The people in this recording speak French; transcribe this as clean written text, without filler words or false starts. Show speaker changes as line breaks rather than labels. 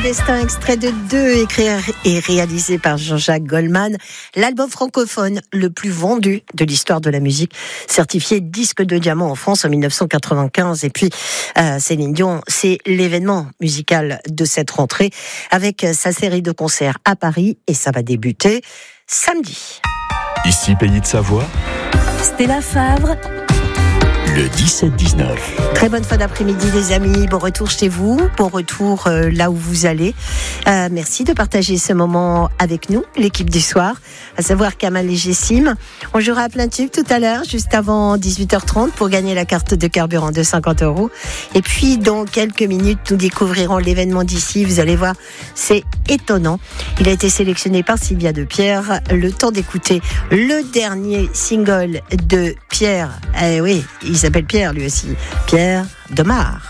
Destin, extrait de 2, écrit et réalisé par Jean-Jacques Goldman. L'album francophone le plus vendu de l'histoire de la musique, certifié disque de diamant en France en 1995. Et puis, Céline Dion, c'est l'événement musical de cette rentrée avec sa série de concerts à Paris et ça va débuter samedi.
Ici, Pays de Savoie,
Stella Favre,
le 17-19.
Très bonne fin d'après-midi les amis, bon retour chez vous, bon retour là où vous allez. Merci de partager ce moment avec nous, l'équipe du soir, à savoir Kamal et Jessim. On jouera à plein tube tout à l'heure, juste avant 18h30 pour gagner la carte de carburant de 50 €. Et puis dans quelques minutes, nous découvrirons l'événement d'ici, vous allez voir, c'est étonnant. Il a été sélectionné par Sylvia de Pierre, le temps d'écouter le dernier single de Pierre. Eh oui, il s'appelle Pierre lui aussi, Pierre Demar.